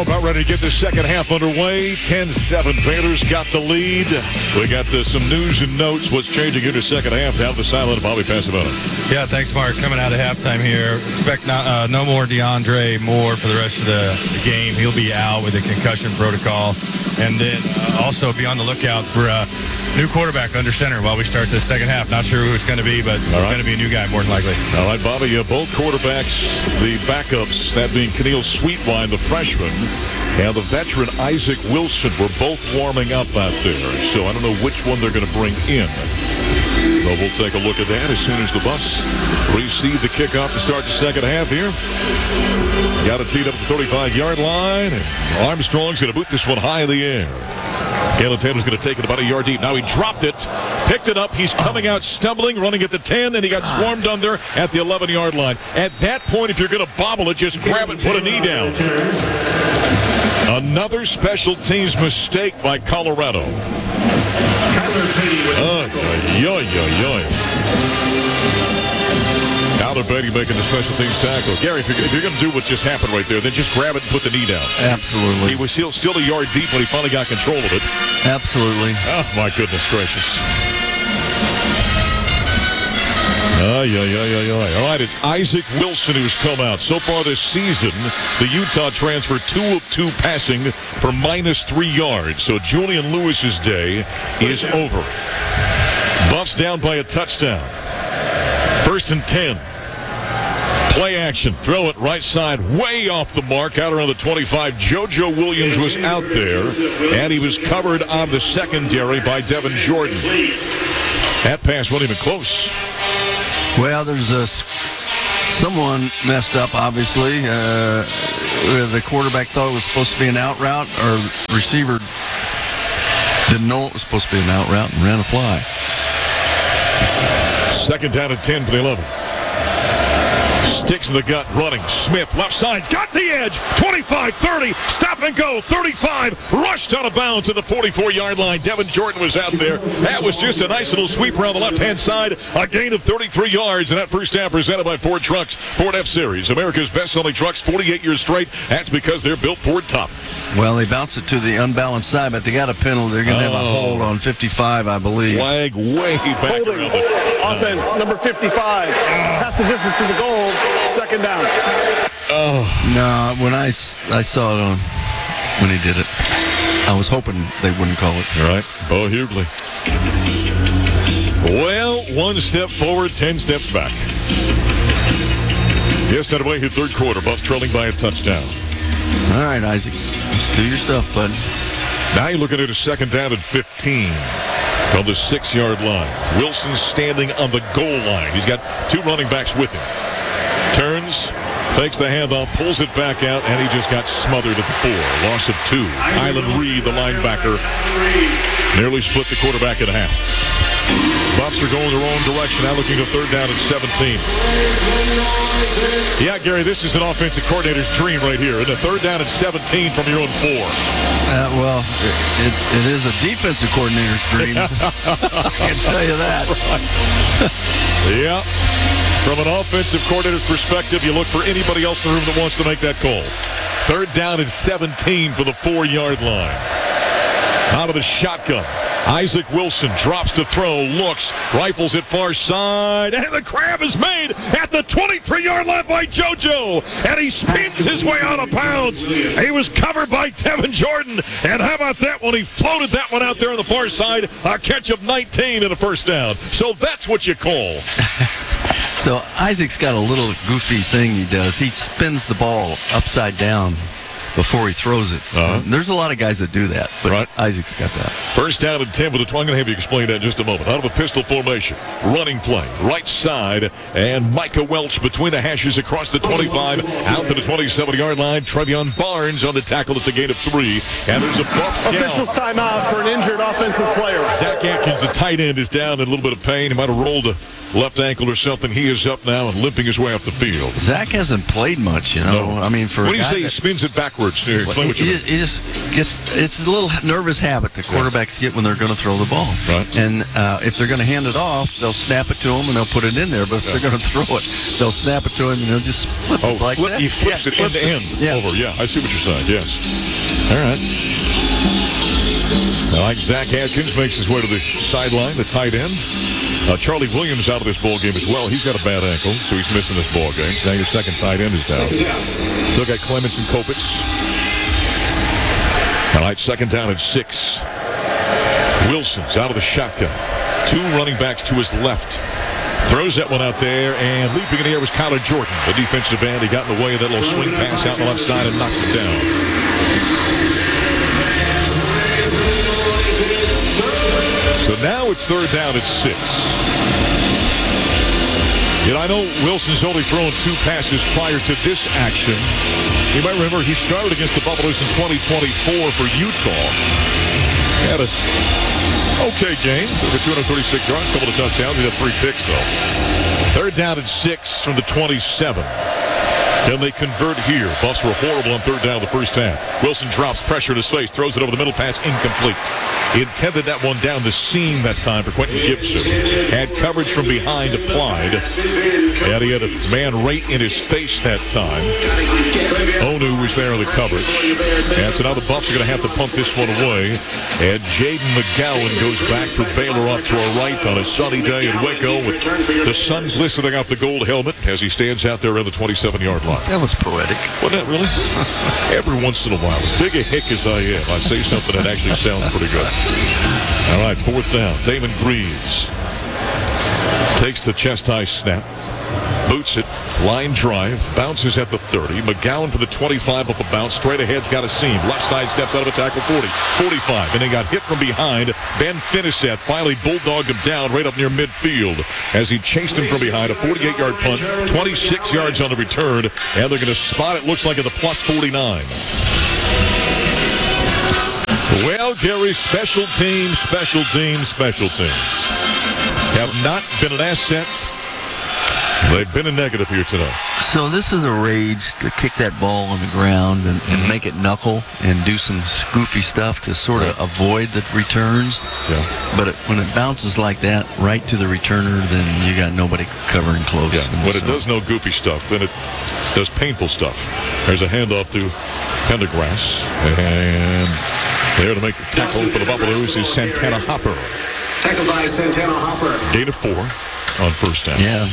now about ready to get the second half underway. 10-7, Panthers got the lead. We got some news and notes. What's changing here in the second half? Down the sideline, Bobby Passavano. Yeah, thanks, Mark. Coming out of halftime here, expect no more DeAndre Moore for the rest of the game. He'll be out with a concussion protocol. And then also be on the lookout for a new quarterback under center while we start the second half. Not sure who it's going to be, but it's going to be a new guy more than likely. All right, Bobby, both quarterbacks, the backups, that being Keneal Sweetwine, the freshman, and the veteran Isaac Wilson were both warming up out there. So I don't know which one they're going to bring in. But we'll take a look at that as soon as the Buffs receive the kickoff to start the second half here. Got it teed up at the 35-yard line. And Armstrong's going to boot this one high in the air. Galen Taylor's going to take it about a yard deep. Now he dropped it, picked it up. He's coming out stumbling, running at the 10, and he got swarmed under at the 11-yard line. At that point, if you're going to bobble it, just grab it and put a knee down. Another special teams mistake by Colorado. Tyler Beatty making the special teams tackle. Gary, if you're going to do what just happened right there, then just grab it and put the knee down. Absolutely. He was still a yard deep when he finally got control of it. Absolutely. Oh, my goodness gracious. All right, it's Isaac Wilson who's come out. So far this season, the Utah transfer 2 of 2 passing for -3 yards. So Julian Lewis's day is over. Buffs down by a touchdown. 1st and 10. Play action. Throw it right side, way off the mark, out around the 25. JoJo Williams was out there, and he was covered on the secondary by Devin Jordan. That pass wasn't even close. Well, there's someone messed up, obviously. The quarterback thought it was supposed to be an out route, or the receiver didn't know it was supposed to be an out route and ran a fly. 2nd down and 10 for the 11. Sticks in the gut, running. Smith, left side's got the edge. 25, 30, stop and go. 35, rushed out of bounds at the 44-yard line. Devin Jordan was out there. That was just a nice little sweep around the left-hand side. A gain of 33 yards, and that first down presented by Ford Trucks. Ford F-Series, America's best-selling trucks, 48 years straight. That's because they're built Ford tough. Well, they bounced it to the unbalanced side, but they got a penalty. They're going to have a hold on 55, I believe. Flag way back holding. around the Offense, number 55. Half the distance to the goal. 2nd down. No, when I saw it when he did it, I was hoping they wouldn't call it. All right, Bo Hughley. Well, 1 step forward, 10 steps back. Just underway here, 3rd quarter. Buffs trailing by a touchdown. All right, Isaac, let's do your stuff, bud. Now you're looking at a 2nd down and 15 from the 6-yard line. Wilson standing on the goal line. He's got 2 running backs with him. Turns, fakes the handoff, pulls it back out, and he just got smothered at the 4. Loss of 2. Island Reed, the linebacker, nearly split the quarterback in half. Buffs are going their own direction, now looking at 3rd down and 17. Yeah, Gary, this is an offensive coordinator's dream right here. In the 3rd down and 17 from your own 4. Well, it is a defensive coordinator's dream. I can tell you that. Yeah. From an offensive coordinator's perspective, you look for anybody else in the room that wants to make that call. 3rd down and 17 for the 4-yard line. Out of the shotgun. Isaac Wilson drops to throw, looks, rifles it far side, and the grab is made at the 23-yard line by JoJo, and he spins his way out of bounds. He was covered by Devin Jordan, and how about that one? He floated that one out there on the far side, a catch of 19 and a 1st down. So that's what you call. So Isaac's got a little goofy thing he does. He spins the ball upside down before he throws it. There's a lot of guys that do that, but Isaac's got that. 1st down and 10 with the 12. I'm going to have you explain that in just a moment. Out of a pistol formation, running play, right side, and Micah Welch between the hashes across the 25, out to the 27-yard line. Trevion Barnes on the tackle. It's a gain of 3, and there's a buff down. Officials time timeout for an injured offensive player. Zach Atkins, the tight end, is down in a little bit of pain. He might have rolled a left ankle or something. He is up now and limping his way up the field. Zach hasn't played much, you know. No. I mean, for what do you say? He spins it backwards. Here, explain what you mean. He just gets. It's a little nervous habit the quarterbacks get when they're going to throw the ball. Right. And if they're going to hand it off, they'll snap it to him and they'll put it in there. But if they're going to throw it, they'll snap it to him and they'll just flip it like that. He flips it end to end over. Yeah, I see what you're saying. Yes. All right. All right, Zach Atkins makes his way to the sideline, the tight end. Charlie Williams out of this ball game as well. He's got a bad ankle, so he's missing this ball game. Now your second tight end is down. Still got Clements and Kopitz. All right, second down and 6. Wilson's out of the shotgun. 2 running backs to his left. Throws that one out there, and leaping in the air was Kyler Jordan, the defensive end. He got in the way of that little swing pass out on the left side and knocked it down. So now it's third down at 6. Yet I know Wilson's only thrown 2 passes prior to this action. You might remember he started against the Buffaloes in 2024 for Utah. He had a okay game for 236 yards, a couple of touchdowns. He had 3 picks, though. Third down and 6 from the 27. Can they convert here? Buffs were horrible on third down the first half. Wilson drops pressure in his face, throws it over the middle, pass incomplete. He intended that one down the seam that time for Quentin Gibson. Had coverage from behind applied. And he had a man right in his face that time. Onu was there in the coverage. And so now the Buffs are going to have to punt this one away. And Jaden McGowan goes back for Baylor off to our right on a sunny day in Waco with the sun glistening off the gold helmet as he stands out there around the 27-yard line. That was poetic. Wasn't that really? Every once in a while, as big a hick as I am, I say something that actually sounds pretty good. All right, fourth down. Damon Greaves takes the chest-high snap, boots it, line drive, bounces at the 30. McGowan for the 25 off the bounce. Straight ahead's got a seam. Left side steps out of a tackle, 40, 45. And they got hit from behind. Ben Finisette finally bulldogged him down right up near midfield as he chased him from behind. A 48-yard punt, 26 yards on the return. And they're going to spot it, looks like at the plus 49. Well, Gary, special teams have not been an asset. They've been a negative here tonight. So this is a rage to kick that ball on the ground and make it knuckle and do some goofy stuff to sort of avoid the returns. Yeah. But when it bounces like that right to the returner, then you got nobody covering close. Yeah. When it does no goofy stuff, then it does painful stuff. There's a handoff to Pendergrass. And there to make the tackle for the Buffaloes is Santana Hopper. Tackled by Santana Hopper. Gain of 4 on first down. Yeah.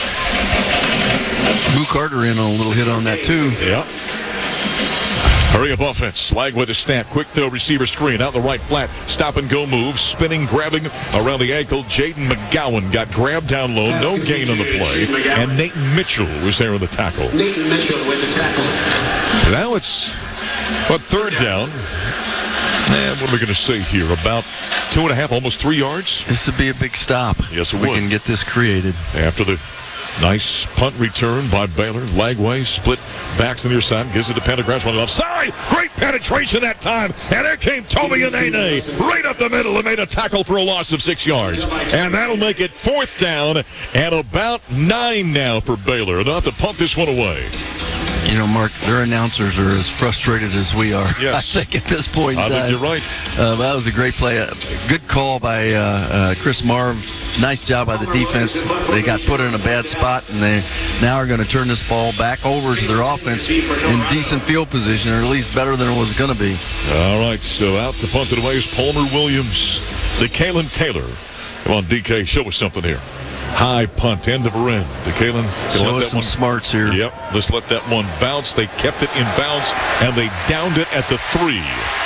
Boo Carter in on a little hit on that, too. Yeah. Hurry up offense. Slag with a snap. Quick throw, receiver screen. Out the right flat. Stop and go move. Spinning, grabbing around the ankle. Jaden McGowan got grabbed down low. No gain on the play. And Nathan Mitchell was there on the tackle. Nathan Mitchell with the tackle. Now it's, third down. And what are we going to say here? About 2.5, almost 3 yards? This would be a big stop. Yes, it we would. Can get this created. After the nice punt return by Baylor. Lagway split backs to the near side. Gives it to Pendergrass. One offside. Great penetration that time. And there came Toby Anene right up the middle and made a tackle for a loss of 6 yards. And that'll make it fourth down and about 9 now for Baylor. They'll have to punt this one away. You know, Mark, their announcers are as frustrated as we are. Yes. I think at this point in I time. think you're right. That was a great play. Good call by Chris Marv. Nice job by the defense. They got put in a bad spot, and they now are going to turn this ball back over to their offense in decent field position, or at least better than it was going to be. All right, so out to punt it away is Palmer Williams. DeKalen Taylor. Come on, DK, show us something here. High punt, end over end. DeKalen, show us some smarts here. Yep, let's let that one bounce. They kept it in bounds, and they downed it at the 3.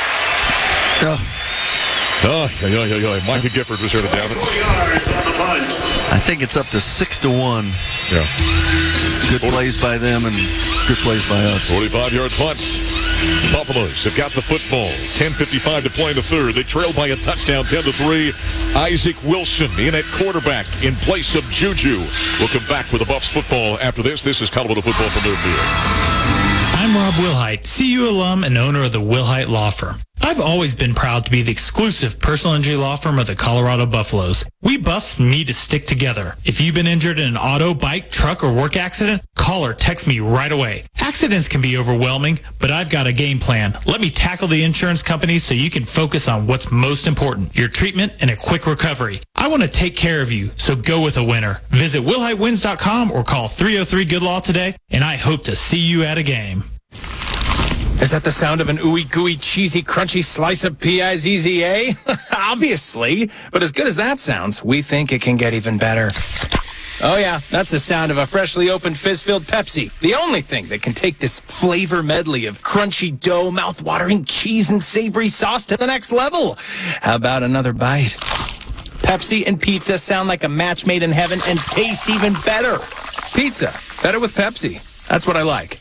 Micah Gifford was here to down it. 4 yards on the punt. I think it's up to 6-1. Yeah. Good plays by them and good plays by us. 45-yard punt. Buffaloes have got the football. 10:55 to play in the third. They trailed by a touchdown, 10-3. Isaac Wilson in at quarterback in place of Juju. We'll come back with the Buffs football after this. This is Colorado football from their field. I'm Rob Wilhite, CU alum and owner of the Wilhite Law Firm. I've always been proud to be the exclusive personal injury law firm of the Colorado Buffaloes. We Buffs need to stick together. If you've been injured in an auto, bike, truck, or work accident, call or text me right away. Accidents can be overwhelming, but I've got a game plan. Let me tackle the insurance companies so you can focus on what's most important, your treatment and a quick recovery. I want to take care of you, so go with a winner. Visit WillHiteWins.com or call 303-GOOD-LAW today, and I hope to see you at a game. Is that the sound of an ooey gooey, cheesy, crunchy slice of P-I-Z-Z-A? Obviously. But as good as that sounds, we think it can get even better. Oh yeah, that's the sound of a freshly opened fizz-filled Pepsi. The only thing that can take this flavor medley of crunchy dough, mouth-watering cheese, and savory sauce to the next level. How about another bite? Pepsi and pizza sound like a match made in heaven and taste even better. Pizza, better with Pepsi. That's what I like.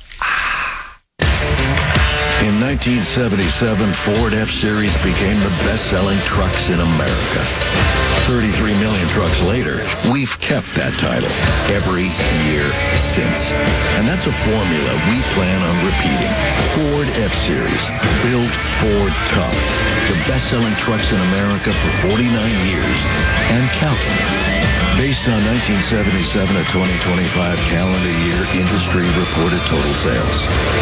In 1977, Ford F-Series became the best-selling trucks in America. 33 million trucks later, we've kept that title every year since. And that's a formula we plan on repeating. Ford F-Series, built Ford tough. The best-selling trucks in America for 49 years and counting. Based on 1977 to 2025 calendar year industry reported total sales.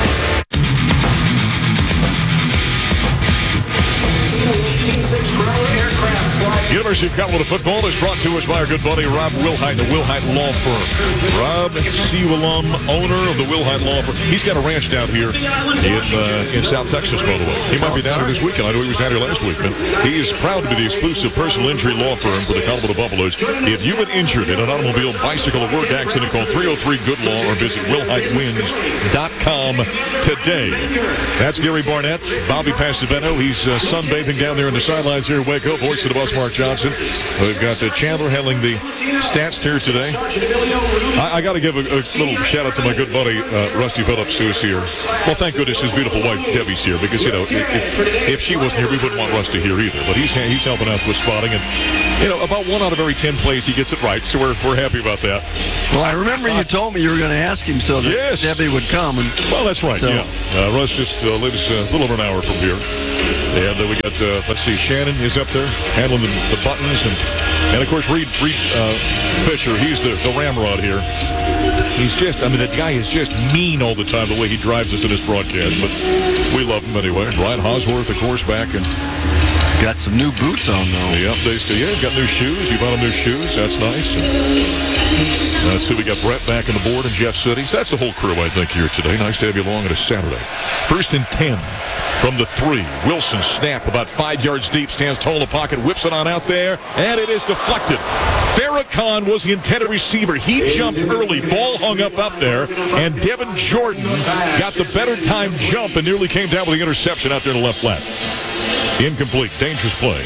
University of Colorado football is brought to us by our good buddy Rob Wilhite, the Wilhite Law Firm. Rob, CU alum, owner of the Wilhite Law Firm. He's got a ranch down here in South Texas, by the way. He might be down here this weekend. I know he was down here last week. He is proud to be the exclusive personal injury law firm for the Colorado Buffaloes. If you've been injured in an automobile, bicycle, or work accident, call 303-GOOD-LAW or visit WillHiteWins.com today. That's Gary Barnett, Bobby Pasavento. He's sunbathing down there in the sidelines here in Waco. Voice of the bus, Mark Johnson. We've got Chandler handling the stats here today. I got to give a little shout out to my good buddy Rusty Phillips, who is here. Well, thank goodness his beautiful wife Debbie's here, because you know if she wasn't here, we wouldn't want Rusty here either. But he's helping out with spotting, and you know about 1 out of every 10 plays he gets it right, so we're happy about that. Well, I remember you told me you were going to ask him so that yes. Debbie would come. And well, that's right. so. Yeah, Russ just lives a little over an hour from here. And we got, let's see, Shannon is up there handling the buttons. And of course, Reed Fisher, he's the ramrod here. He's just, the guy is just mean all the time, the way he drives us in this broadcast. But we love him anyway. Ryan Hosworth, of course, back. And got some new boots on, though. Yep, he's got new shoes. You bought him new shoes. That's nice. Let's see, we got Brett back on the board and Jeff City. So that's the whole crew, I think, here today. Nice to have you along on a Saturday. 1st and 10 from the 3. Wilson snap about 5 yards deep. Stands tall in the pocket. Whips it on out there. And it is deflected. Farrakhan was the intended receiver. He jumped early. Ball hung up there. And Devin Jordan got the better time jump and nearly came down with the interception out there in the left flat. Incomplete. Dangerous play.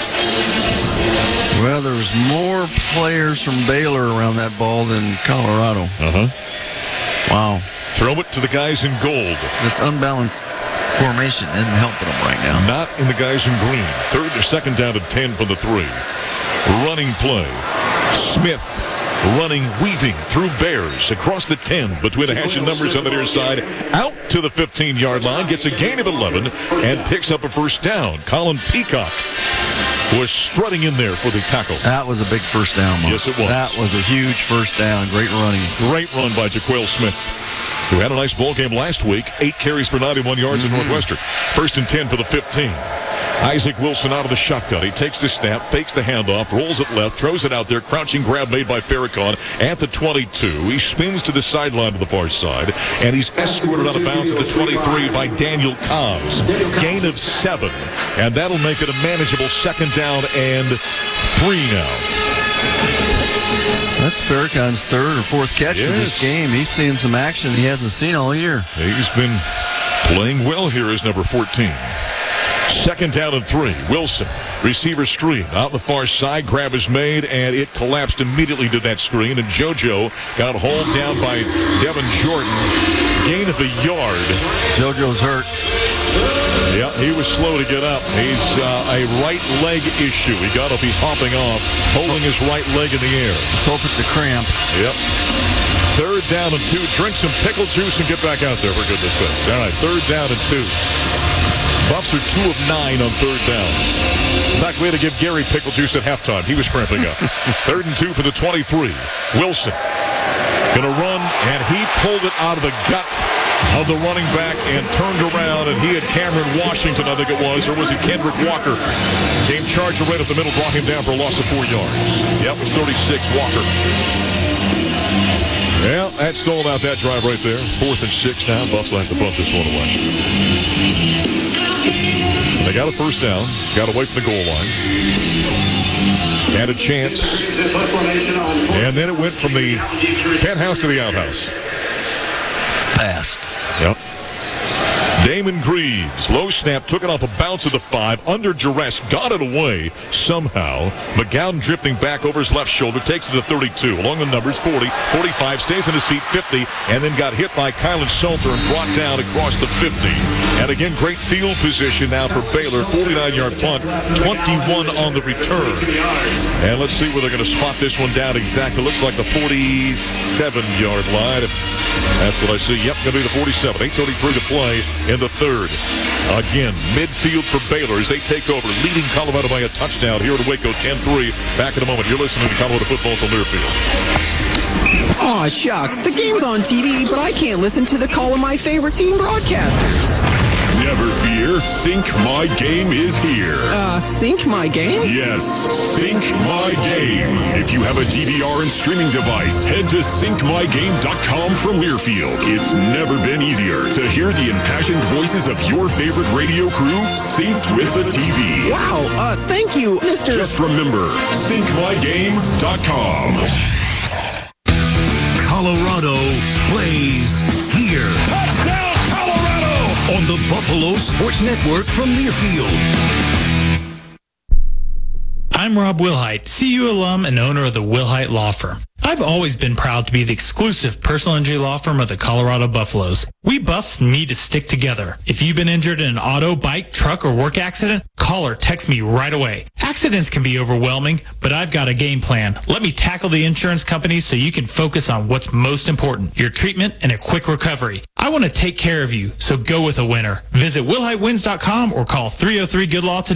Well, there's more players from Baylor around that ball than Colorado. Uh-huh. Wow. Throw it to the guys in gold. This unbalanced formation isn't helping them right now. Not in the guys in green. 2nd down to 10 from the 3. Running play. Smith running, weaving through Bears across the 10 between the hash and numbers on the near side, out to the 15-yard line, gets a gain of 11 and picks up a first down. Colin Peacock was strutting in there for the tackle. That was a big first down, Mark. Yes, it was. That was a huge first down. Great running. Great run by Jaquel Smith, who had a nice ball game last week. 8 carries for 91 yards in Northwestern. 1st and 10 for the 15. Isaac Wilson out of the shotgun. He takes the snap, fakes the handoff, rolls it left, throws it out there. Crouching grab made by Farrakhan at the 22. He spins to the sideline to the far side, and he's escorted out of bounds at the 23 by Daniel Cobbs. Gain of 7, and that'll make it a manageable 2nd down and 3 now. That's Farrakhan's 3rd or 4th catch of this game. He's seeing some action he hasn't seen all year. He's been playing well here as number 14. 2nd down and 3. Wilson, receiver screen. Out the far side, grab is made, and it collapsed immediately to that screen. And JoJo got hauled down by Devin Jordan. Gain of a yard. JoJo's hurt. Yeah, he was slow to get up. He's a right leg issue. He got up, he's hopping off, holding his right leg in the air. Let's hope it's a cramp. Yep. 3rd down and 2. Drink some pickle juice and get back out there, for goodness sake. All right, 3rd down and 2. Buffs are 2 of 9 on third down. In fact, we had to give Gary pickle juice at halftime. He was cramping up. 3rd and 2 for the 23. Wilson going to run, and he pulled it out of the gut of the running back and turned around, and he had Cameron Washington, I think it was, or was it Kendrick Walker? Game charger right up the middle, brought him down for a loss of 4 yards. Yep, it was 36, Walker. Yeah, that stalled out that drive right there. 4th and 6 now. Buffs will have to bump this one away. They got a first down. Got away from the goal line. Had a chance. And then it went from the penthouse to the outhouse. Fast. Yep. Damon Greaves, low snap, took it off a bounce of the 5, under duress, got it away somehow. McGowan drifting back over his left shoulder, takes it to 32, along the numbers, 40, 45, stays on his feet, 50, and then got hit by Kylan Salter and brought down across the 50. And again, great field position now for Baylor, 49-yard punt, 21 on the return. And let's see where they're going to spot this one down exactly. Looks like the 47-yard line. That's what I see. Yep, going to be the 47. 8:33 to play in the third. Again, midfield for Baylor as they take over, leading Colorado by a touchdown here at Waco, 10-3. Back in a moment. You're listening to Colorado Football from Learfield. Aw, shucks. The game's on TV, but I can't listen to the call of my favorite team broadcasters. Never fear. Sync My Game is here. Sync My Game? Yes, Sync My Game. If you have a DVR and streaming device, head to syncmygame.com from Learfield. It's never been easier to hear the impassioned voices of your favorite radio crew synced with the TV. Wow, thank you, Mr. Just remember, syncmygame.com. Colorado plays here. Touchdown, Colorado! On the Buffalo Sports Network from Learfield. I'm Rob Wilhite, CU alum and owner of the Wilhite Law Firm. I've always been proud to be the exclusive personal injury law firm of the Colorado Buffaloes. We Buffs need to stick together. If you've been injured in an auto, bike, truck, or work accident, call or text me right away. Accidents can be overwhelming, but I've got a game plan. Let me tackle the insurance companies so you can focus on what's most important, your treatment and a quick recovery. I want to take care of you, so go with a winner. Visit WilhiteWins.com or call 303-GOOD-LAW today.